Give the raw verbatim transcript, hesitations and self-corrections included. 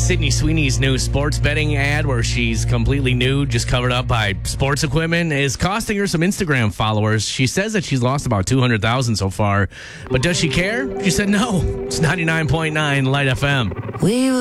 Sydney Sweeney's new sports betting ad where she's completely nude, just covered up by sports equipment, is costing her some Instagram followers. She says that she's lost about two hundred thousand so far. But does she care? She said no. It's ninety-nine point nine Light F M. We